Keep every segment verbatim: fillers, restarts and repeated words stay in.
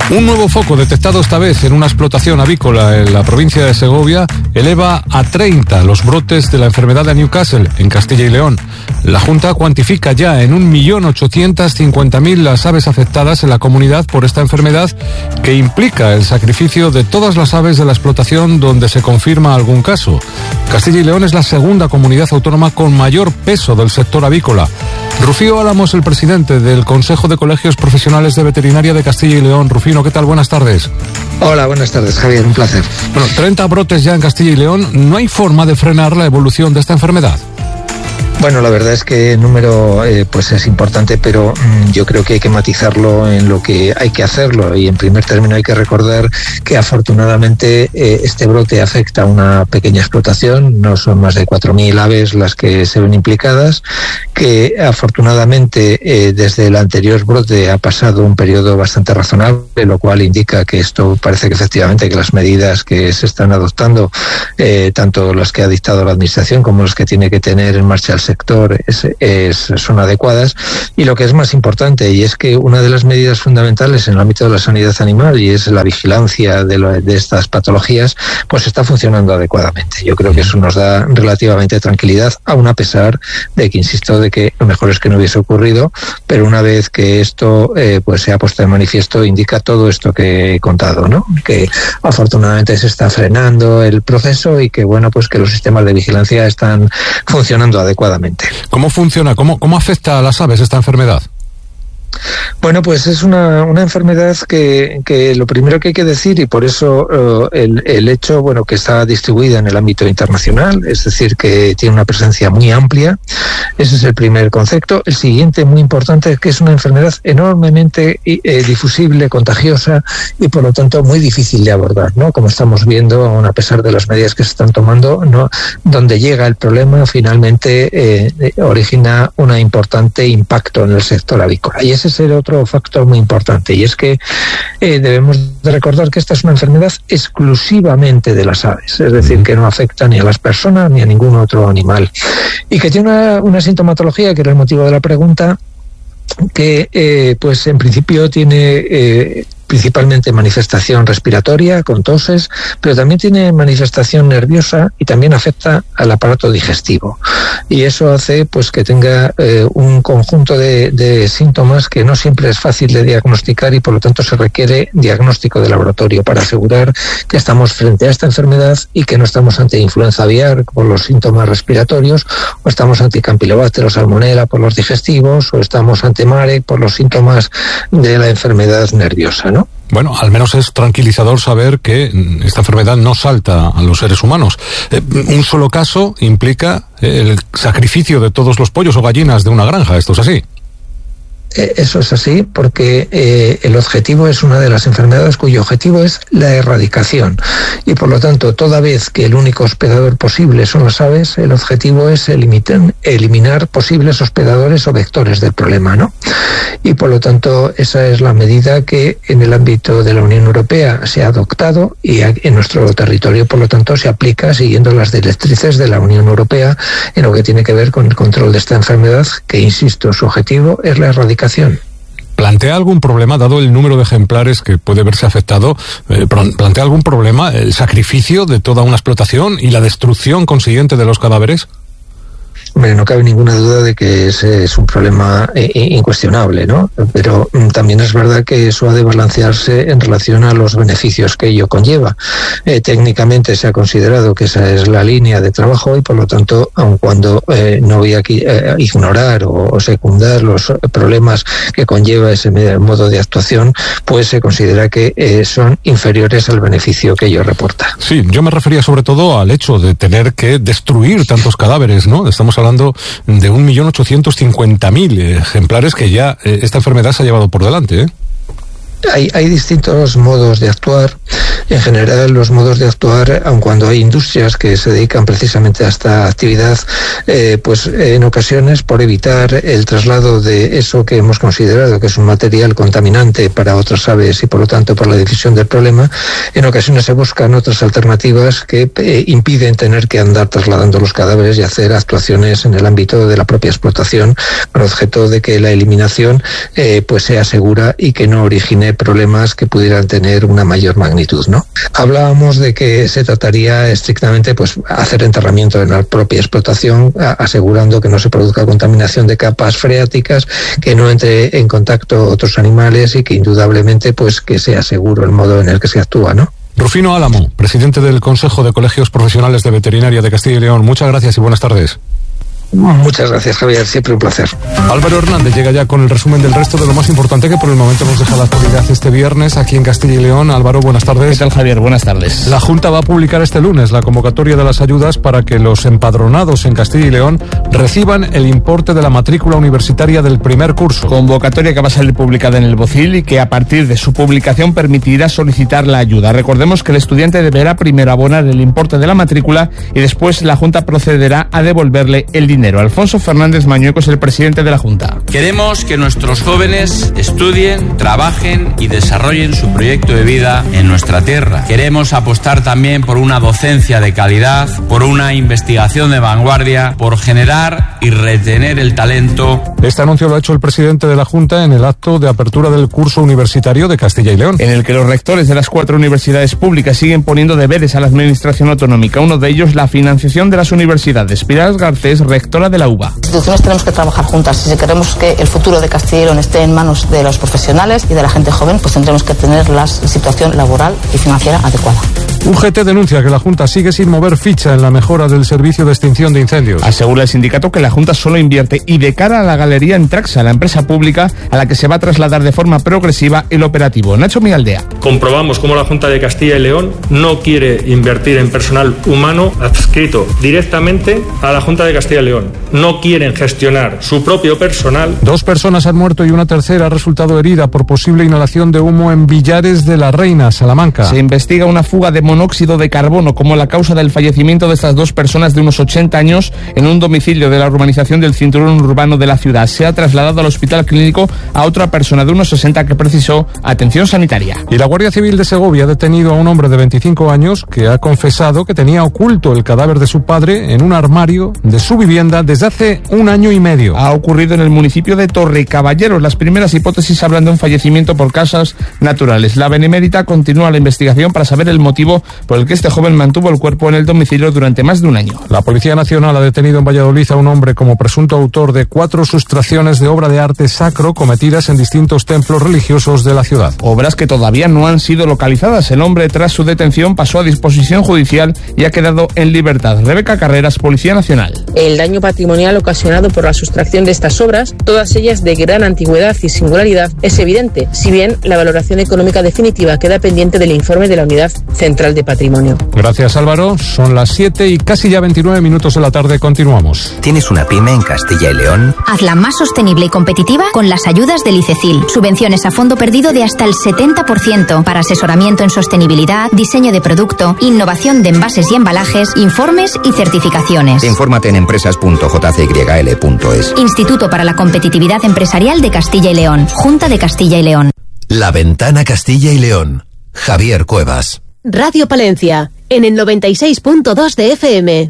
Un nuevo foco detectado esta vez en una explotación avícola en la provincia de Segovia eleva a treinta los brotes de la enfermedad de Newcastle en Castilla y León. La Junta cuantifica ya en un millón ochocientos cincuenta mil las aves afectadas en la comunidad por esta enfermedad, que implica el sacrificio de todas las aves de la explotación donde se confirma algún caso. Castilla y León es la segunda comunidad autónoma con mayor peso del sector avícola. Rufío Álamos, el presidente del Consejo de Colegios Profesionales de Veterinaria de Castilla y León. Rufino, ¿qué tal? Buenas tardes. Hola, buenas tardes, Javier, un placer. Bueno, treinta brotes ya en Castilla y León. ¿No hay forma de frenar la evolución de esta enfermedad? Bueno, la verdad es que el número eh, pues es importante, pero mmm, yo creo que hay que matizarlo en lo que hay que hacerlo, y en primer término hay que recordar que afortunadamente eh, este brote afecta a una pequeña explotación, no son más de cuatro mil aves las que se ven implicadas, que afortunadamente eh, desde el anterior brote ha pasado un periodo bastante razonable, lo cual indica que esto parece que efectivamente que las medidas que se están adoptando, eh, tanto las que ha dictado la administración como las que tiene que tener en marcha el sector, Es, es, son adecuadas. Y lo que es más importante, y es que una de las medidas fundamentales en el ámbito de la sanidad animal, y es la vigilancia de, lo, de estas patologías, pues está funcionando adecuadamente. Yo creo que eso nos da relativamente tranquilidad, aun a pesar de que, insisto, de que lo mejor es que no hubiese ocurrido, pero una vez que esto eh, pues se ha puesto de manifiesto, indica todo esto que he contado, ¿no? Que afortunadamente se está frenando el proceso y que, bueno, pues que los sistemas de vigilancia están funcionando adecuadamente. ¿Cómo funciona? ¿Cómo, cómo afecta a las aves esta enfermedad? Bueno, pues es una, una enfermedad que, que lo primero que hay que decir, y por eso uh, el, el hecho, bueno, que está distribuida en el ámbito internacional, es decir, que tiene una presencia muy amplia. Ese es el primer concepto. El siguiente, muy importante, es que es una enfermedad enormemente eh, difusible, contagiosa, y por lo tanto muy difícil de abordar, ¿no? Como estamos viendo, aun a pesar de las medidas que se están tomando, ¿no? Donde llega el problema, finalmente eh, origina un importante impacto en el sector avícola. Y ese es el otro factor muy importante, y es que eh, debemos de recordar que esta es una enfermedad exclusivamente de las aves, es decir, que no afecta ni a las personas ni a ningún otro animal, y que tiene una, una sintomatología, que era el motivo de la pregunta, que eh, pues en principio tiene eh, principalmente manifestación respiratoria, con toses, pero también tiene manifestación nerviosa y también afecta al aparato digestivo. Y eso hace pues que tenga eh, un conjunto de, de síntomas que no siempre es fácil de diagnosticar, y por lo tanto se requiere diagnóstico de laboratorio para asegurar que estamos frente a esta enfermedad y que no estamos ante influenza aviar por los síntomas respiratorios, o estamos ante Campylobacter o Salmonella por los digestivos, o estamos ante Marek por los síntomas de la enfermedad nerviosa, ¿no? Bueno, al menos es tranquilizador saber que esta enfermedad no salta a los seres humanos. Eh, un solo caso implica el sacrificio de todos los pollos o gallinas de una granja. ¿Esto es así? Eso es así porque eh, el objetivo es una de las enfermedades cuyo objetivo es la erradicación, y por lo tanto, toda vez que el único hospedador posible son las aves, el objetivo es eliminar, eliminar posibles hospedadores o vectores del problema, ¿no? Y por lo tanto, esa es la medida que en el ámbito de la Unión Europea se ha adoptado, y en nuestro territorio, por lo tanto, se aplica siguiendo las directrices de la Unión Europea en lo que tiene que ver con el control de esta enfermedad, que, insisto, su objetivo es la erradicación. ¿Plantea algún problema, dado el número de ejemplares que puede verse afectado, eh, plantea algún problema el sacrificio de toda una explotación y la destrucción consiguiente de los cadáveres? Hombre, no cabe ninguna duda de que ese es un problema eh, incuestionable, ¿no? Pero mm, también es verdad que eso ha de balancearse en relación a los beneficios que ello conlleva. Eh, técnicamente se ha considerado que esa es la línea de trabajo, y por lo tanto, aun cuando eh, no voy a eh, ignorar o, o secundar los problemas que conlleva ese modo de actuación, pues se considera que eh, son inferiores al beneficio que ello reporta. Sí, yo me refería sobre todo al hecho de tener que destruir tantos cadáveres, ¿no? Estamos hablando de un millón ochocientos cincuenta mil ejemplares que ya eh, esta enfermedad se ha llevado por delante, ¿eh? Hay, hay distintos modos de actuar. en general los modos de actuar, aun cuando hay industrias que se dedican precisamente a esta actividad, eh, pues en ocasiones por evitar el traslado de eso que hemos considerado que es un material contaminante para otras aves y por lo tanto por la difusión del problema, en ocasiones se buscan otras alternativas que eh, impiden tener que andar trasladando los cadáveres y hacer actuaciones en el ámbito de la propia explotación con objeto de que la eliminación eh, pues sea segura y que no origine problemas que pudieran tener una mayor magnitud, ¿no? Hablábamos de que se trataría estrictamente pues hacer enterramiento en la propia explotación, a, asegurando que no se produzca contaminación de capas freáticas, que no entre en contacto otros animales y que indudablemente pues que sea seguro el modo en el que se actúa, ¿no? Rufino Álamo, presidente del Consejo de Colegios Profesionales de Veterinaria de Castilla y León, muchas gracias y buenas tardes. Muchas gracias, Javier, siempre un placer. Álvaro Hernández llega ya con el resumen del resto de lo más importante que por el momento nos deja la actualidad este viernes aquí en Castilla y León. Álvaro, buenas tardes. ¿Qué tal, Javier? Buenas tardes. La Junta va a publicar este lunes la convocatoria de las ayudas para que los empadronados en Castilla y León reciban el importe de la matrícula universitaria del primer curso. Convocatoria que va a salir publicada en el BOCIL y que a partir de su publicación permitirá solicitar la ayuda. Recordemos que el estudiante deberá primero abonar el importe de la matrícula y después la Junta procederá a devolverle el dinero. Alfonso Fernández Mañueco es el presidente de la Junta. Queremos que nuestros jóvenes estudien, trabajen y desarrollen su proyecto de vida en nuestra tierra. Queremos apostar también por una docencia de calidad, por una investigación de vanguardia, por generar y retener el talento. Este anuncio lo ha hecho el presidente de la Junta en el acto de apertura del curso universitario de Castilla y León, en el que los rectores de las cuatro universidades públicas siguen poniendo deberes a la administración autonómica. Uno de ellos, la financiación de las universidades. Pilar Garcés, rectora de la U B A. Las instituciones tenemos que trabajar juntas y si queremos que el futuro de Castilla y León esté en manos de los profesionales y de la gente joven, pues tendremos que tener la situación laboral y financiera adecuada. U G T denuncia que la Junta sigue sin mover ficha en la mejora del servicio de extinción de incendios. Asegura el sindicato que la Junta solo invierte y de cara a la galería en Traxa, la empresa pública a la que se va a trasladar de forma progresiva el operativo. Nacho Mialdea. Comprobamos cómo la Junta de Castilla y León no quiere invertir en personal humano adscrito directamente a la Junta de Castilla y León. No quieren gestionar su propio personal. Dos personas han muerto y una tercera ha resultado herida por posible inhalación de humo en Villares de la Reina, Salamanca. Se investiga una fuga de monóxido de carbono como la causa del fallecimiento de estas dos personas de unos ochenta años en un domicilio de la urbanización del cinturón urbano de la ciudad. Se ha trasladado al hospital clínico a otra persona de unos sesenta que precisó atención sanitaria. Y la Guardia Civil de Segovia ha detenido a un hombre de veinticinco años que ha confesado que tenía oculto el cadáver de su padre en un armario de su vivienda desde hace un año y medio. Ha ocurrido en el municipio de Torrecaballeros. Las primeras hipótesis hablan de un fallecimiento por causas naturales. La Benemérita continúa la investigación para saber el motivo por el que este joven mantuvo el cuerpo en el domicilio durante más de un año. La Policía Nacional ha detenido en Valladolid a un hombre como presunto autor de cuatro sustracciones de obra de arte sacro cometidas en distintos templos religiosos de la ciudad. Obras que todavía no han sido localizadas. El hombre, tras su detención, pasó a disposición judicial y ha quedado en libertad. Rebeca Carreras, Policía Nacional. El daño patrimonial ocasionado por la sustracción de estas obras, todas ellas de gran antigüedad y singularidad, es evidente, si bien la valoración económica definitiva queda pendiente del informe de la Unidad Central de Patrimonio. Gracias, Álvaro. Son las siete y casi ya veintinueve minutos de la tarde. Continuamos. ¿Tienes una pyme en Castilla y León? Hazla más sostenible y competitiva con las ayudas del ICECIL. Subvenciones a fondo perdido de hasta el setenta por ciento para asesoramiento en sostenibilidad, diseño de producto, innovación de envases y embalajes, informes y certificaciones. Infórmate en empresas punto j c y l punto es. Instituto para la Competitividad Empresarial de Castilla y León. Junta de Castilla y León. La Ventana Castilla y León. Javier Cuevas. Radio Palencia, en el noventa y seis punto dos de F M.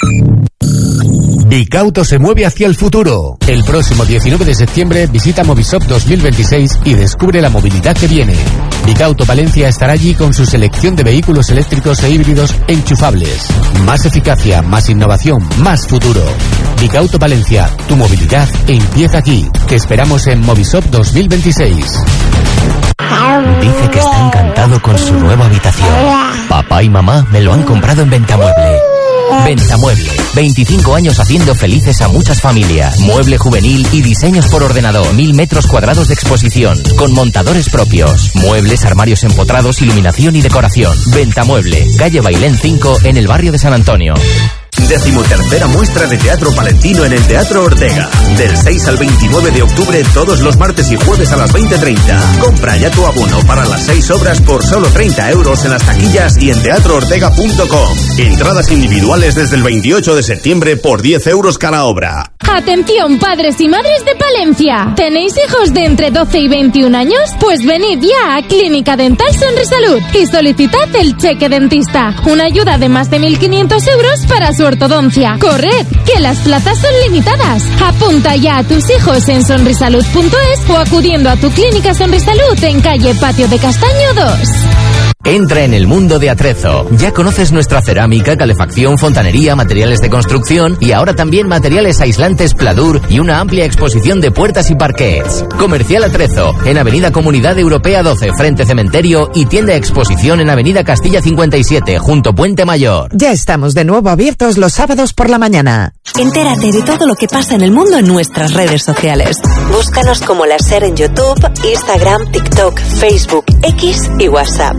Vicauto se mueve hacia el futuro. El próximo diecinueve de septiembre visita Movisop dos mil veintiséis y descubre la movilidad que viene. Vicauto Palencia estará allí con su selección de vehículos eléctricos e híbridos enchufables. Más eficacia, más innovación, más futuro. Vicauto Palencia, tu movilidad empieza aquí. Te esperamos en Movisop dos mil veintiséis. Dice que está encantado con su nueva habitación. Papá y mamá me lo han comprado en Ventamueble. Ventamueble, veinticinco años haciendo felices a muchas familias. Mueble juvenil y diseños por ordenador. Mil metros cuadrados de exposición, con montadores propios. Muebles, armarios empotrados, iluminación y decoración. Ventamueble, calle Bailén cinco, en el barrio de San Antonio. Decimotercera muestra de teatro palentino en el Teatro Ortega. Del seis al veintinueve de octubre, todos los martes y jueves a las veinte treinta. Compra ya tu abono para las seis obras por solo treinta euros en las taquillas y en teatro ortega punto com. Entradas individuales desde el veintiocho de septiembre por diez euros cada obra. Atención, padres y madres de Palencia. ¿Tenéis hijos de entre doce y veintiún años? Pues venid ya a Clínica Dental Sonrisalud y solicitad el cheque dentista. Una ayuda de más de mil quinientos euros para su ortodoncia. ¡Corred, que las plazas son limitadas! Apunta ya a tus hijos en sonrisalud punto es o acudiendo a tu Clínica Sonrisalud en calle Patio de Castaño dos. Entra en el mundo de Atrezo. Ya conoces nuestra cerámica, calefacción, fontanería, materiales de construcción y ahora también materiales aislantes Pladur y una amplia exposición de puertas y parquets. Comercial Atrezo, en Avenida Comunidad Europea doce, frente Cementerio, y tienda exposición en Avenida Castilla cincuenta y siete, junto Puente Mayor. Ya estamos de nuevo abiertos los sábados por la mañana. Entérate de todo lo que pasa en el mundo en nuestras redes sociales. Búscanos como La Ser en YouTube, Instagram, TikTok, Facebook, X y WhatsApp.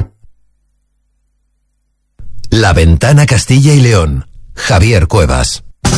La Ventana Castilla y León. Javier Cuevas.